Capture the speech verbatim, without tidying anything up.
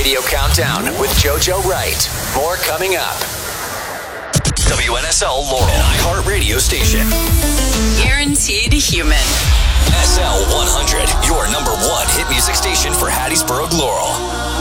Radio Countdown with JoJo Wright. More coming up. W N S L Laurel, an iHeart radio station. Guaranteed human. S L one hundred, your number one hit music station for Hattiesburg, Laurel.